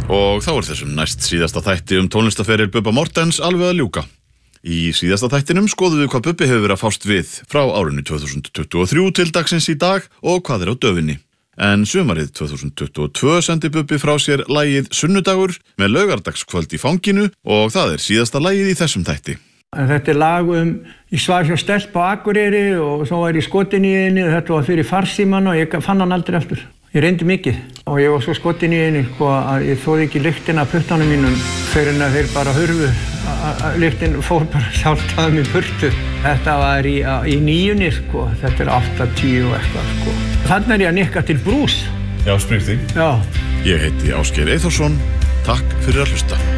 Og þá þessum næst síðasta þætti tónlistaferil Bubba Morthens alveg að ljúka. Í síðasta þættinum skoðum við hvað Bubbi hefur verið að fást við frá árinu 2023 til dagsins í dag og hvað á döfinni. En sumarið 2022 sendi Bubbi frá sér lagið Sunnudagur með laugardagskvöld í fanginu og það síðasta lagið í þessum þætti. En þetta lag ég svar hjá stelp á Akureyri og svo var ég skotin í henni og þetta var fyrir farsíman og ég fann hann aldrei aftur. Ég reyndi mikið og ég var svo skotin í henni að ég þóði ekki lyktina af puttanum mínum fyrir en að þeir bara hurfu. Lyktin fór bara sjálftaðum í burtu. Þetta var í 9. Þetta 8-10 og eitthvað. Þannig ég að nikka til Bruce. Já, Springsteen. Já. Ég heiti Ásgeir Eyþórsson. Takk fyrir að hlusta.